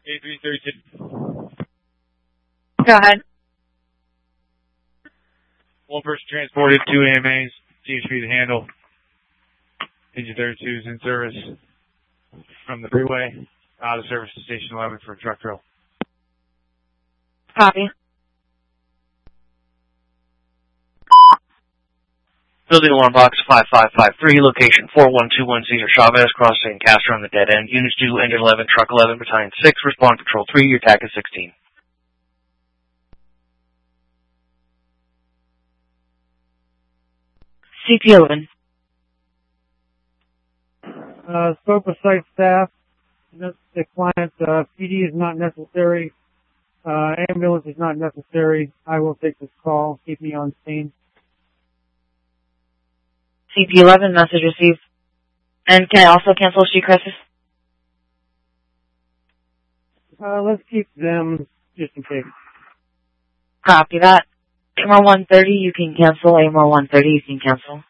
A332. Go ahead. One person transported, 2 AMAs, CHP to handle. Engine 32 is in service from the freeway, out of service to Station 11 for a truck drill. Copy. Building alarm box 5553, location 4121 Cesar Chavez, crossing Castro on the dead end. Units 2, Engine 11, Truck 11, Battalion 6, respond Patrol 3, your TAC is 16. CP11. Spoke with site staff. The client, PD is not necessary. Ambulance is not necessary. I will take this call. Keep me on scene. CP11, message received. And can I also cancel street crisis? Let's keep them just in case. Copy that. AMR 130, you can cancel. AMR 130, you can cancel.